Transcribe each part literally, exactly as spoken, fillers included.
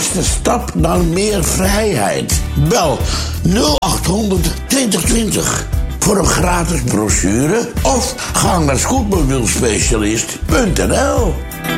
beste stap naar meer vrijheid? Bel nul acht honderd twintig twintig voor een gratis brochure of ga naar scootmobielspecialist punt n l.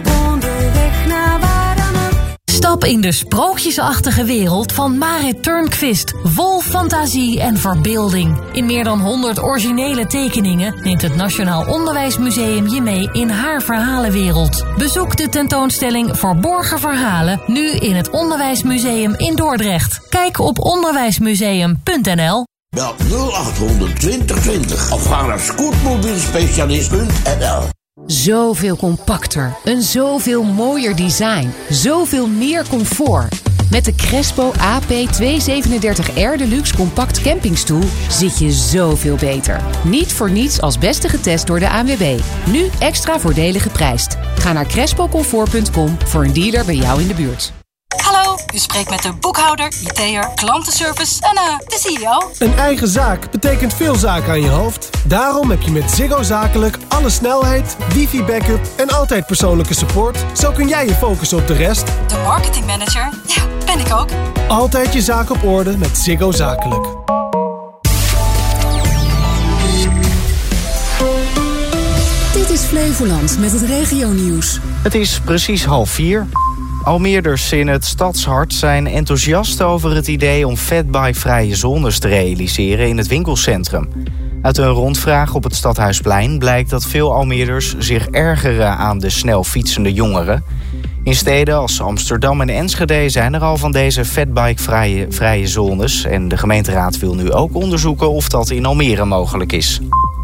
Stap in de sprookjesachtige wereld van Marit Turnquist, vol fantasie en verbeelding. In meer dan honderd originele tekeningen neemt het Nationaal Onderwijsmuseum je mee in haar verhalenwereld. Bezoek de tentoonstelling Verborgen Verhalen nu in het Onderwijsmuseum in Dordrecht. Kijk op onderwijsmuseum punt n l. Bel nul acht honderd twintig twintig of ga naar scootmobielspecialist punt n l. Zoveel compacter, een zoveel mooier design, zoveel meer comfort. Met de Crespo A P tweehonderdzevenendertig R Deluxe Compact Campingstoel zit je zoveel beter. Niet voor niets als beste getest door de A N W B. Nu extra voordelig geprijsd. Ga naar crespo comfort punt com voor een dealer bij jou in de buurt. Hallo, u spreekt met de boekhouder, I T'er, klantenservice en uh, de C E O. Een eigen zaak betekent veel zaken aan je hoofd. Daarom heb je met Ziggo Zakelijk alle snelheid, wifi-backup en altijd persoonlijke support. Zo kun jij je focussen op de rest. De marketingmanager, ja, ben ik ook. Altijd je zaak op orde met Ziggo Zakelijk. Dit is Flevoland met het regionieuws. Het is precies half vier. Almeerders in het stadshart zijn enthousiast over het idee om fatbikevrije zones te realiseren in het winkelcentrum. Uit een rondvraag op het Stadhuisplein blijkt dat veel Almeerders zich ergeren aan de snel fietsende jongeren. In steden als Amsterdam en Enschede zijn er al van deze fatbikevrije vrije zones en de gemeenteraad wil nu ook onderzoeken of dat in Almere mogelijk is.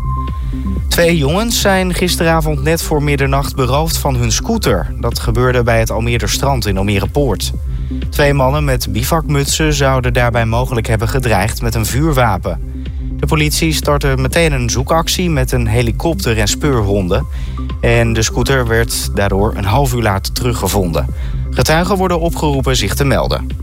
Twee jongens zijn gisteravond net voor middernacht beroofd van hun scooter. Dat gebeurde bij het Almeerderstrand in Almere Poort. Twee mannen met bivakmutsen zouden daarbij mogelijk hebben gedreigd met een vuurwapen. De politie startte meteen een zoekactie met een helikopter en speurhonden. En de scooter werd daardoor een half uur later teruggevonden. Getuigen worden opgeroepen zich te melden.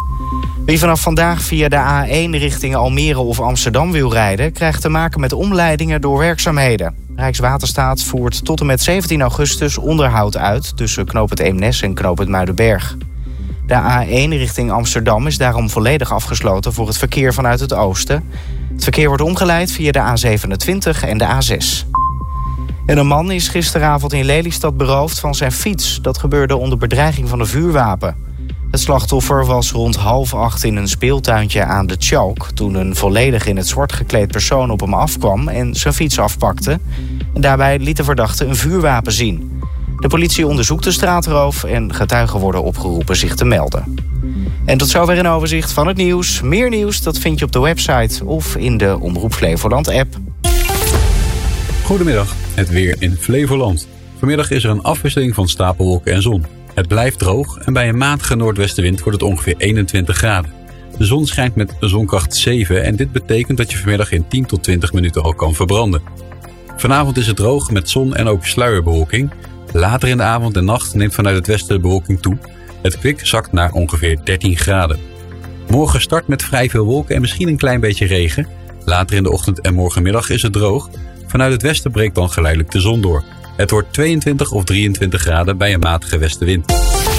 Wie vanaf vandaag via de A één richting Almere of Amsterdam wil rijden, krijgt te maken met omleidingen door werkzaamheden. Rijkswaterstaat voert tot en met zeventien augustus onderhoud uit tussen knooppunt Eemnes en knooppunt Muidenberg. De A één richting Amsterdam is daarom volledig afgesloten voor het verkeer vanuit het oosten. Het verkeer wordt omgeleid via de A zevenentwintig en de A zes. En een man is gisteravond in Lelystad beroofd van zijn fiets. Dat gebeurde onder bedreiging van een vuurwapen. Het slachtoffer was rond half acht in een speeltuintje aan de Tjalk toen een volledig in het zwart gekleed persoon op hem afkwam en zijn fiets afpakte. En daarbij liet de verdachte een vuurwapen zien. De politie onderzoekt de straatroof en getuigen worden opgeroepen zich te melden. En tot zover een overzicht van het nieuws. Meer nieuws dat vind je op de website of in de Omroep Flevoland app. Goedemiddag, het weer in Flevoland. Vanmiddag is er een afwisseling van stapelwolken en zon. Het blijft droog en bij een matige noordwestenwind wordt het ongeveer eenentwintig graden. De zon schijnt met zonkracht zeven en dit betekent dat je vanmiddag in tien tot twintig minuten al kan verbranden. Vanavond is het droog met zon en ook sluierbewolking. Later in de avond en nacht neemt vanuit het westen de bewolking toe. Het kwik zakt naar ongeveer dertien graden. Morgen start met vrij veel wolken en misschien een klein beetje regen. Later in de ochtend en morgenmiddag is het droog. Vanuit het westen breekt dan geleidelijk de zon door. Het wordt tweeëntwintig of drieëntwintig graden bij een matige westenwind.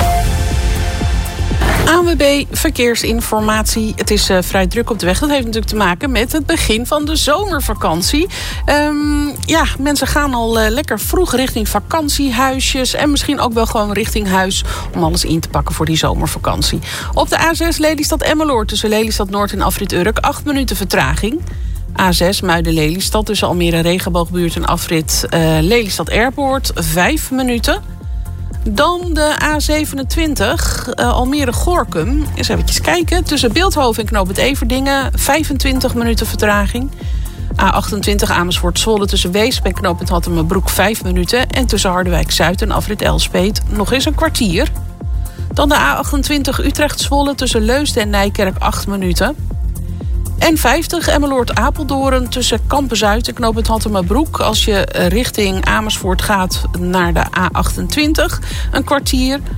A N W B Verkeersinformatie. Het is uh, vrij druk op de weg. Dat heeft natuurlijk te maken met het begin van de zomervakantie. Um, ja, mensen gaan al uh, lekker vroeg richting vakantiehuisjes. En misschien ook wel gewoon richting huis om alles in te pakken voor die zomervakantie. Op de A zes Lelystad-Emmeloord tussen Lelystad Noord en afrit Urk. acht minuten vertraging. A zes Muiden-Lelystad tussen Almere Regenboogbuurt en afrit uh, Lelystad Airport. vijf minuten. Dan de A zevenentwintig, uh, Almere-Gorkum. Eens eventjes kijken. Tussen Beeldhoven en knooppunt Everdingen, vijfentwintig minuten vertraging. A achtentwintig Amersfoort-Zwolle tussen Weesp en knooppunt Hattemerbroek, vijf minuten. En tussen Harderwijk-Zuid en afrit Elspeet nog eens een kwartier. Dan de A achtentwintig Utrecht-Zwolle tussen Leusden en Nijkerk, acht minuten. N vijftig Emmeloord-Apeldoorn tussen Kampen-Zuid en knooppunt Hattemerbroek. Als je richting Amersfoort gaat naar de A achtentwintig, een kwartier.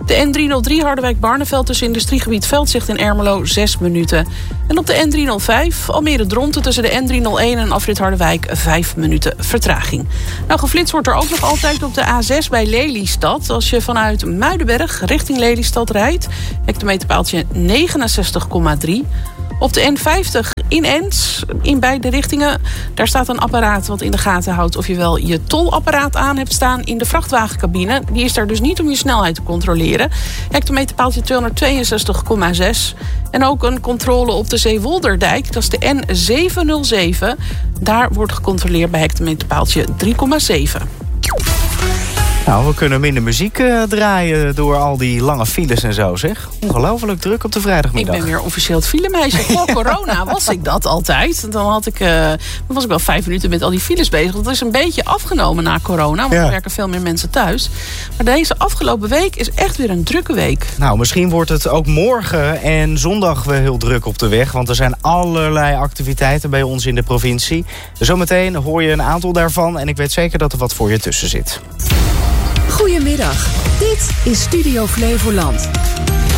De N driehonderddrie Harderwijk-Barneveld tussen industriegebied Veldzicht en Ermelo zes minuten. En op de N driehonderdvijf Almere-Dronten tussen de N driehonderdéén en afrit Harderwijk vijf minuten vertraging. Nou, geflitst wordt er ook nog altijd op de A zes bij Lelystad. Als je vanuit Muidenberg richting Lelystad rijdt, hectometerpaaltje negenenzestig komma drie. Op de N vijftig in Ens, in beide richtingen, daar staat een apparaat wat in de gaten houdt of je wel je tolapparaat aan hebt staan in de vrachtwagencabine. Die is daar dus niet om je snelheid te controleren. Hectometerpaaltje tweehonderdtweeënzestig komma zes. En ook een controle op de Zeewolderdijk, dat is de N zevenhonderdzeven. Daar wordt gecontroleerd bij hectometerpaaltje drie komma zeven. Nou, we kunnen minder muziek uh, draaien door al die lange files en zo, zeg. Ongelooflijk druk op de vrijdagmiddag. Ik ben weer officieel het filemeisje. Voor corona was ik dat altijd. Dan, had ik, uh, dan was ik wel vijf minuten met al die files bezig. Dat is een beetje afgenomen na corona, want ja. er werken veel meer mensen thuis. Maar deze afgelopen week is echt weer een drukke week. Nou, misschien wordt het ook morgen en zondag weer heel druk op de weg. Want er zijn allerlei activiteiten bij ons in de provincie. Zometeen hoor je een aantal daarvan en ik weet zeker dat er wat voor je tussen zit. Goedemiddag, dit is Studio Flevoland.